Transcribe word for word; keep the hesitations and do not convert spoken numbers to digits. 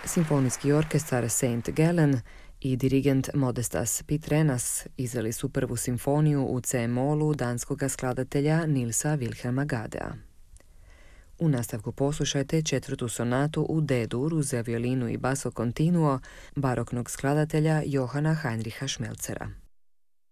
Simfonijski orkestar Saint Gallen i dirigent Modestas Pitrenas izveli su prvu simfoniju u C-molu danskog skladatelja Nilsa Wilhelma Gadea. U nastavku poslušajte četvrtu sonatu u D-dur za violinu i basso continuo baroknog skladatelja Johana Heinricha Schmelzera.